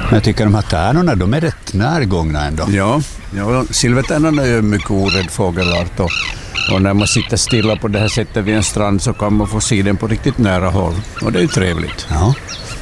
Men jag tycker de här tärnorna, de är rätt närgångna ändå. Ja, silvertärnorna är ju en mycket orädd fågelart och när man sitter stilla på det här sättet vid en strand så kan man få se den på riktigt nära håll och det är ju trevligt. Ja.